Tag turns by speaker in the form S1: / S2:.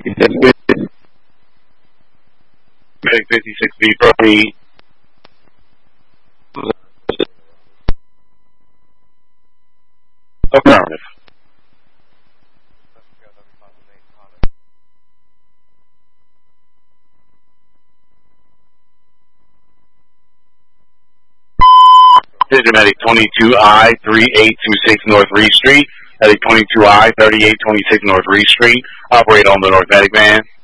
S1: 56B from me. Affirmative. Digimatic 22I 3826 North Reed Street. Heading 22I 3826 North Reed Street. Operate on the North Medic van.